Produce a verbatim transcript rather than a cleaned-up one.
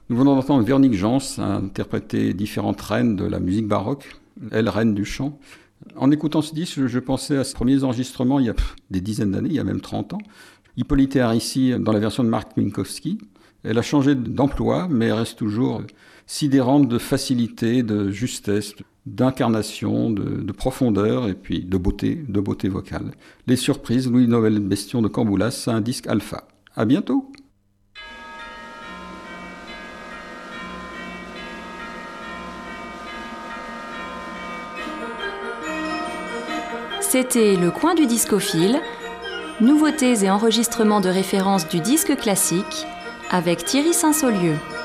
Nous venons d'entendre Véronique Jans interpréter différentes reines de la musique baroque, elle, reine du chant. En écoutant ce disque, je pensais à ses premiers enregistrements il y a des dizaines d'années, il y a même trente ans. Hippolyte Arici dans la version de Marc Minkowski. Elle a changé d'emploi, mais elle reste toujours sidérante de facilité, de justesse, d'incarnation, de, de profondeur et puis de beauté, de beauté vocale. Les surprises, Louis Noël Bestion de Camboulas, c'est un disque alpha. À bientôt! C'était Le Coin du Discophile, nouveautés et enregistrements de référence du disque classique avec Thierry Saint-Saulieu.